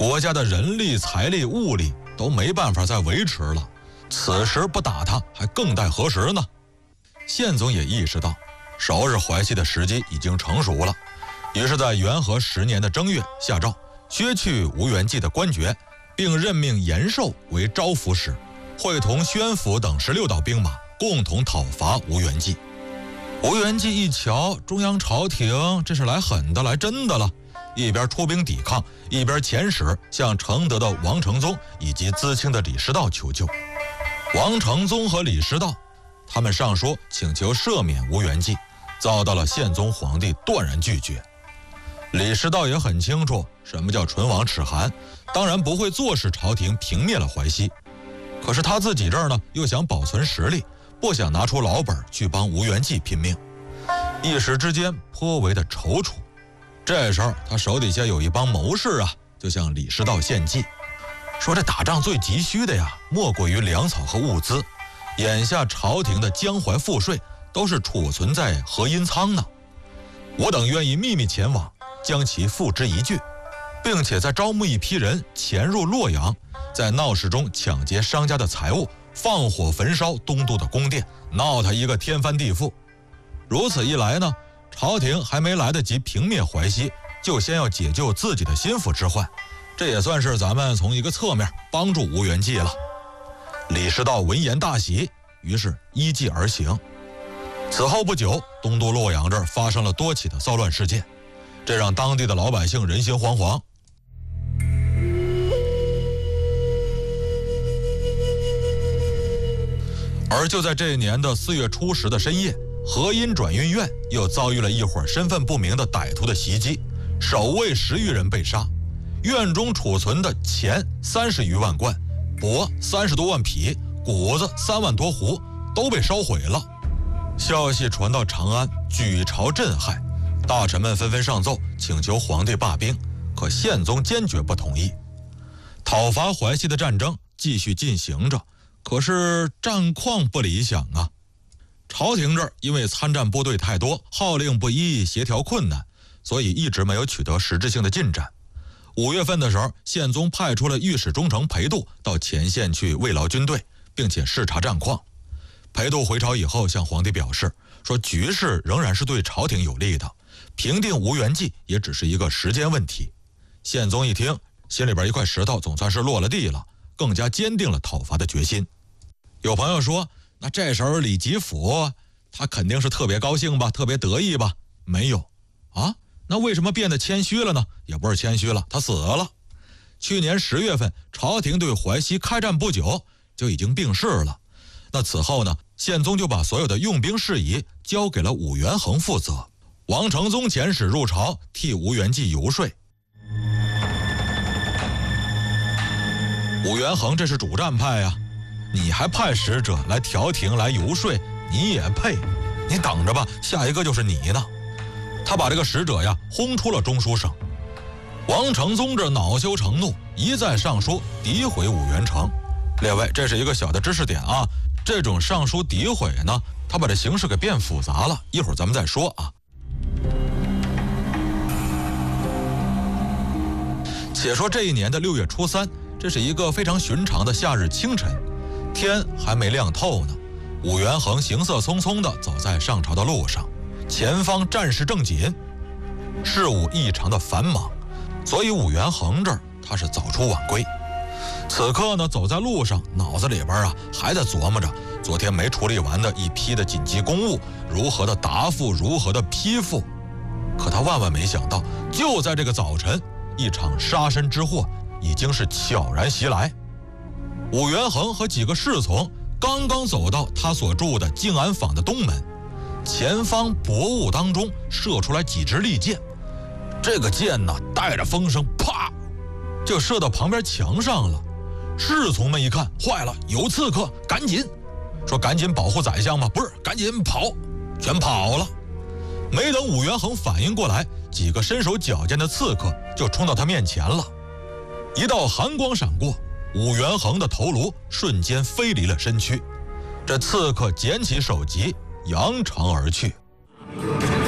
国家的人力、财力、物力都没办法再维持了，此时不打他还更待何时呢？宪宗也意识到首日淮西的时机已经成熟了，于是在元和10年的正月下诏削去吴元济的官爵，并任命延寿为招抚使，会同宣抚等16道兵马共同讨伐吴元济。吴元济一瞧中央朝廷这是来狠的来真的了，一边出兵抵抗，一边遣使向承德的王承宗以及淄青的李师道求救。王承宗和李师道他们上书请求赦免吴元济，遭到了宪宗皇帝断然拒绝。李师道也很清楚什么叫唇亡齿寒，当然不会坐视朝廷平灭了淮西。可是他自己这儿呢，又想保存实力，不想拿出老本去帮吴元济拼命，一时之间颇为的踌躇。这时候他手底下有一帮谋士啊，就向李师道献计，说这打仗最急需的呀，莫过于粮草和物资。眼下朝廷的江淮赋税都是储存在河阴仓呢，我等愿意秘密前往，将其付之一炬，并且再招募一批人潜入洛阳，在闹市中抢劫商家的财物，放火焚烧东都的宫殿，闹他一个天翻地覆。如此一来呢，朝廷还没来得及平灭淮西，就先要解救自己的心腹之患，这也算是咱们从一个侧面帮助吴元济了。李师道闻言大喜，于是依计而行。此后不久，东都洛阳这儿发生了多起的骚乱事件，这让当地的老百姓人心惶惶。而就在这一年的4月初10的深夜，河阴转运院又遭遇了一伙身份不明的歹徒的袭击，守卫10余人被杀，院中储存的钱30余万贯，帛30多万匹，谷子3万多斛都被烧毁了。消息传到长安，举朝震撼，大臣们纷纷上奏请求皇帝罢兵，可宪宗坚决不同意。讨伐淮西的战争继续进行着，可是战况不理想啊。朝廷这儿因为参战部队太多，号令不一，协调困难，所以一直没有取得实质性的进展。5月份的时候，宪宗派出了御史中丞裴度到前线去慰劳军队，并且视察战况。裴度回朝以后向皇帝表示说，局势仍然是对朝廷有利的，平定吴元济也只是一个时间问题。宪宗一听，心里边一块石头总算是落了地了，更加坚定了讨伐的决心。有朋友说，那这时候李吉甫他肯定是特别高兴吧，特别得意吧？没有啊，那为什么变得谦虚了呢？也不是谦虚了，他死了。去年10月份，朝廷对淮西开战不久就已经病逝了。那此后呢，宪宗就把所有的用兵事宜交给了武元衡负责。王承宗遣使入朝替吴元济游说。武元衡这是主战派呀，你还派使者来调停来游说，你也配？你等着吧，下一个就是你呢。他把这个使者呀轰出了中书省。王承宗这恼羞成怒，一再上书诋毁武元成。列位，这是一个小的知识点啊，这种上书诋毁呢，他把这形式给变复杂了，一会儿咱们再说啊。且说这一年的6月初3，这是一个非常寻常的夏日清晨，天还没亮透呢，武元衡行色匆匆地走在上朝的路上，前方战事正紧，事务异常的繁忙，所以武元衡这儿他是早出晚归。此刻呢，走在路上，脑子里边啊还在琢磨着昨天没处理完的一批的紧急公务，如何的答复，如何的批复。可他万万没想到，就在这个早晨，一场杀身之祸已经是悄然袭来。武元衡和几个侍从刚刚走到他所住的静安坊的东门，前方薄雾当中射出来几支利箭，这个箭呢带着风声，啪就射到旁边墙上了。侍从们一看，坏了，有刺客，赶紧说赶紧保护宰相吗？不是，赶紧跑，全跑了。没等武元衡反应过来，几个身手矫健的刺客就冲到他面前了。一道寒光闪过，武元衡的头颅瞬间飞离了身躯，这刺客捡起首级扬长而去。